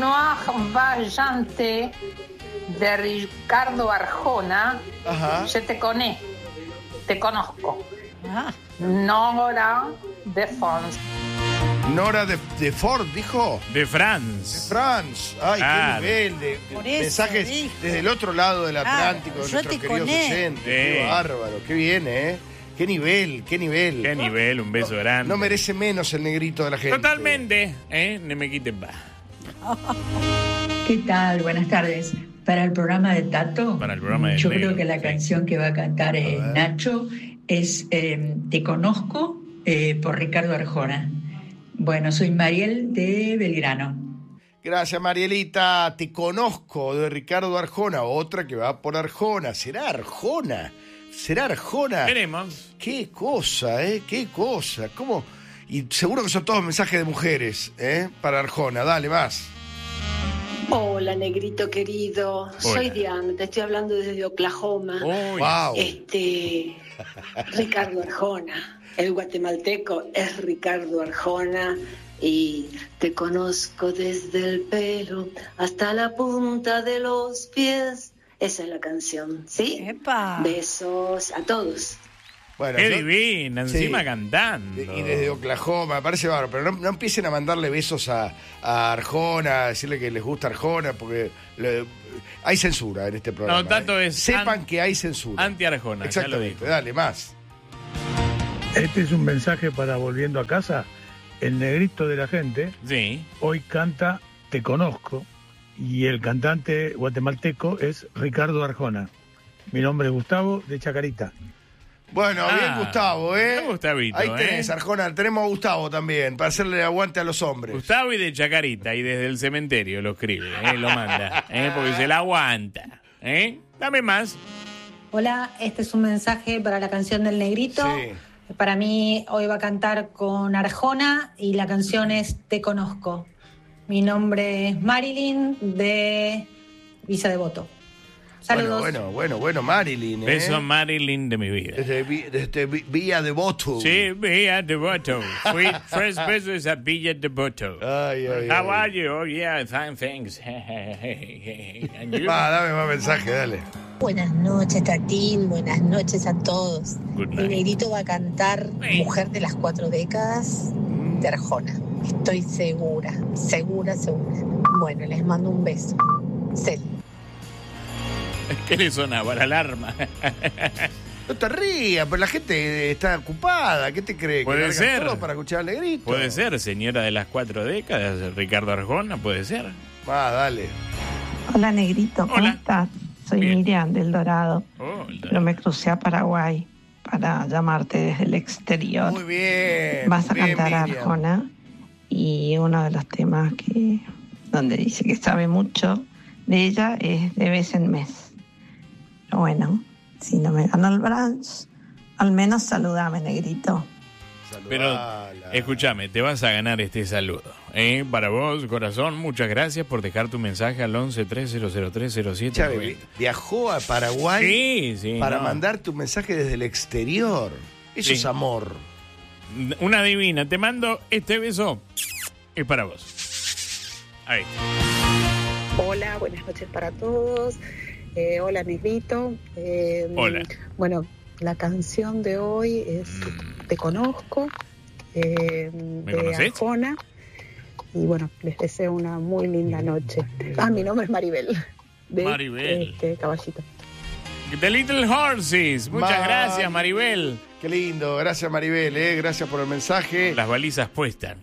Noir Vallante de Ricardo Arjona. Ajá. Te conozco. Nora de France. Nora de Ford, dijo. De France. France. Ay, Claro. qué nivel de Por eso mensajes dijo. desde el otro lado del Atlántico, de yo nuestros te queridos conecto. oyentes. Qué bárbaro, qué bien, ¿eh? Qué nivel, qué nivel. Qué nivel, un beso grande. No merece menos el negrito de la gente. Totalmente, no me quiten más. ¿Qué tal? Buenas tardes. Para el programa de Tato, Para el programa del yo negro, creo que la sí. canción que va a cantar Nacho es Te Conozco por Ricardo Arjona. Bueno, soy Mariel de Belgrano. Gracias, Marielita. Te conozco de Ricardo Arjona. Otra que va por Arjona. ¿Será Arjona? ¿Será Arjona? Veremos. Qué cosa, ¿eh? Qué cosa. ¿Cómo? Y seguro que son todos mensajes de mujeres, ¿eh? Para Arjona. Dale, más. Hola, negrito querido. Soy Diana, te estoy hablando desde Oklahoma. Uy. Wow. Ricardo Arjona. El guatemalteco es Ricardo Arjona y te conozco desde el pelo hasta la punta de los pies. Esa es la canción, ¿sí? ¡Epa! Besos a todos. Bueno, Qué yo- divina, encima Sí. cantando. Y desde Oklahoma, me parece bárbaro, pero no empiecen a mandarle besos a Arjona, a decirle que les gusta Arjona, porque hay censura en este programa. No, tanto es Sepan que hay censura. Anti-Arjona, ya lo Exactamente, dijo. dale, más. Este es un mensaje para Volviendo a Casa. El negrito de la gente Sí. hoy canta Te Conozco y el cantante guatemalteco es Ricardo Arjona. Mi nombre es Gustavo de Chacarita. Bueno, bien Gustavo, ¿eh? bien Gustavito, Ahí tenés, ¿eh? Arjona. Tenemos a Gustavo también, para hacerle aguante a los hombres. Gustavo y de Chacarita, y desde el cementerio lo escribe, lo manda, porque se la aguanta. Dame más. Hola, este es un mensaje para la canción del Negrito. Sí. Para mí hoy va a cantar con Arjona y la canción es Te Conozco. Mi nombre es Marilyn de Villa Devoto. Saludos. Bueno, Marilyn, ¿eh? Beso a Marilyn de mi vida. Desde Villa Devoto. Sí, Villa Devoto. First beso es a Villa Devoto. Ay. How are you? Oh, yeah, thanks. And you? Va, dame más mensaje, dale. Buenas noches, Tatín. Buenas noches a todos. Good El night. negrito va a cantar Mujer de las 4 décadas de Arjona. Estoy segura. Bueno, les mando un beso. Cel. ¿Qué le sonaba? La alarma. No te rías, pero la gente está ocupada. ¿Qué te crees? Puede ¿Que largan ser. todo para escuchar al negrito? Puede ser, señora de las 4 décadas, Ricardo Arjona, puede ser. Va, dale. Hola, negrito, ¿cómo Hola. estás? Soy Bien. Miriam del Dorado, Oh, pero me crucé a Paraguay para llamarte desde el exterior. Muy bien. Vas a bien, cantar Miriam. Arjona y uno de los temas donde dice que sabe mucho de ella es de vez en mes. Pero bueno, si no me gano el brunch, al menos saludame, negrito. Pero, Saludala. escúchame, te vas a ganar este saludo. Para vos, corazón, muchas gracias por dejar tu mensaje al 11-3003-0790. Chávez, viajó a Paraguay Sí, para no. mandar tu mensaje desde el exterior. Eso Sí. es amor. Una divina, te mando este beso. Es para vos. Ahí. Hola, buenas noches para todos. Hola, negrito. Hola. Bueno, la canción de hoy es Te Conozco, de conocés? Arjona. Y bueno, les deseo una muy linda noche. Mi nombre es Maribel, de Maribel. Caballito. The Little Horses. Muchas Maribel. gracias, Maribel. Qué lindo. Gracias, Maribel. Gracias por el mensaje. Las balizas puestas.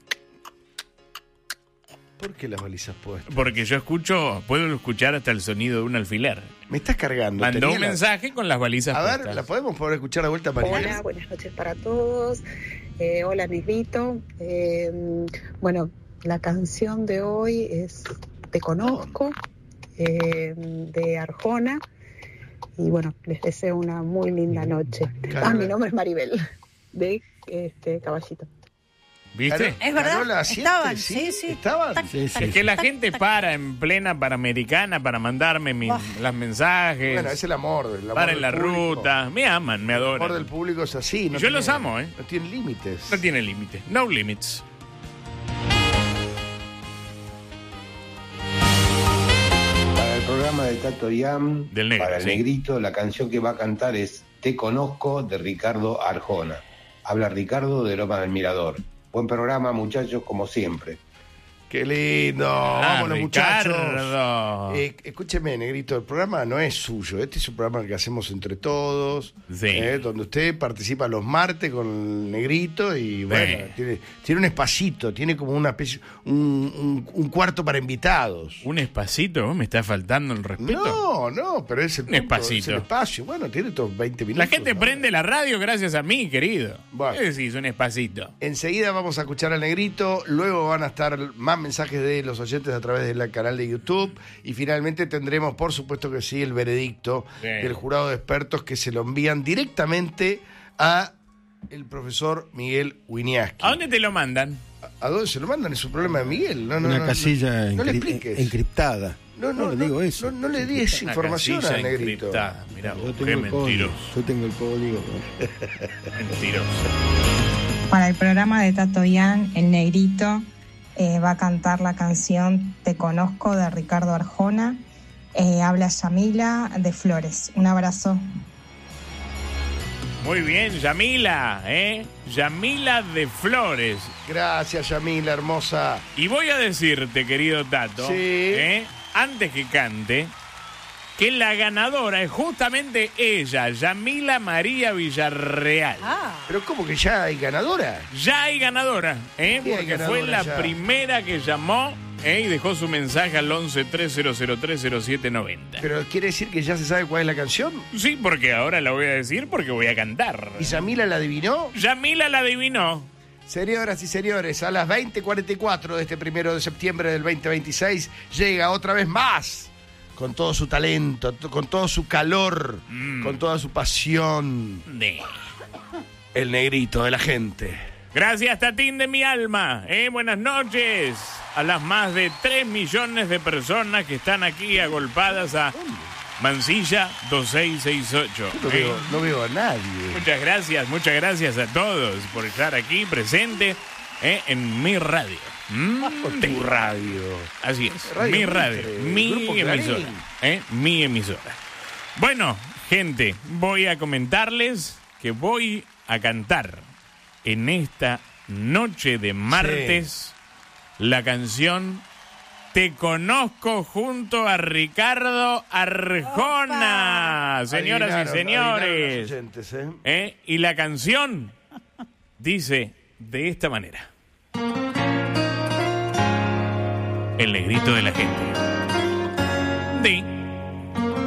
¿Por qué las balizas puestas? Porque yo puedo escuchar hasta el sonido de un alfiler. Me estás cargando. Mandó Tenía un la- mensaje con las balizas A puestas. ver, ¿la podemos poder escuchar de vuelta, Maribel? Hola, buenas noches para todos. Hola, negrito. Bueno, la canción de hoy es Te Conozco, de Arjona. Y bueno, les deseo una muy linda noche. Mi nombre es Maribel, de Caballito. ¿Viste? Es verdad, Carola, estaban, ¿siete? sí. ¿Estaban? Es que la gente para en plena Panamericana para mandarme las mensajes. Bueno, es el amor. El amor para del en la público. ruta. Me aman, me El amor adoran. del público es así. Y yo los amo, ¿eh? No tiene límites. No tiene límite. No limits. programa de Tato Iam, Del negro, para el sí. negrito, la canción que va a cantar es Te Conozco, de Ricardo Arjona. Habla Ricardo de Loma del Mirador. Buen programa, muchachos, como siempre. Qué lindo. Vámonos, Ricardo. muchachos. Escúcheme, negrito, el programa no es suyo. Este es un programa que hacemos entre todos. Sí. Donde usted participa los martes con el negrito y bueno, tiene un espacito, tiene como una especie, un cuarto para invitados. ¿Un espacito? ¿Vos me está faltando el respeto? No, pero es el Un punto, espacito. es el espacio. Bueno, tiene estos 20 minutos. La gente ¿no? prende la radio gracias a mí, querido. Bueno. ¿Qué decís? Un espacito. Enseguida vamos a escuchar al negrito, luego van a estar más mensajes de los oyentes a través del canal de YouTube y finalmente tendremos, por supuesto que sí, el veredicto del jurado de expertos que se lo envían directamente a el profesor Miguel Wieniawski. ¿A dónde te lo mandan? ¿A dónde se lo mandan? Es un problema de Miguel. Una casilla no le expliques. encriptada. No, le digo eso. No le des Una información casilla al negrito. encriptada. Mirá Yo vos, tengo qué el código. mentiroso. Yo tengo el código. Mentiroso. Para el programa de Tato Ian, el negrito va a cantar la canción Te Conozco de Ricardo Arjona. Habla Yamila de Flores. Un abrazo. Muy bien, Yamila, Yamila de Flores. Gracias, Yamila, hermosa. Y voy a decirte, querido Tato, Sí. antes que cante, que la ganadora es justamente ella, Yamila María Villarreal. Pero ¿cómo que ya hay ganadora? Ya hay ganadora, hay porque ganadora fue la ya? primera que llamó y dejó su mensaje al 11-3003-0790. Pero quiere decir que ya se sabe cuál es la canción. Sí, porque ahora la voy a decir porque voy a cantar. ¿Y Yamila la adivinó? Yamila la adivinó. Señoras y señores, a las 20:44 de este 1 de septiembre del 2026 llega otra vez más. Con todo su talento, con todo su calor, con toda su pasión. El negrito de la gente. Gracias, Tatín de mi alma. Buenas noches a las más de 3 millones de personas que están aquí agolpadas a Mansilla 2668. No veo a nadie. Muchas gracias a todos por estar aquí presente en mi radio. Tu radio. Así es, Radio mi radio, Mitre, mi Grupo Clarín. emisora. Mi emisora. Bueno, gente, voy a comentarles que voy a cantar en esta noche de martes la canción Te Conozco junto a Ricardo Arjona. Señoras y señores. Adivinaron los oyentes, Y la canción dice de esta manera. El negrito de la gente.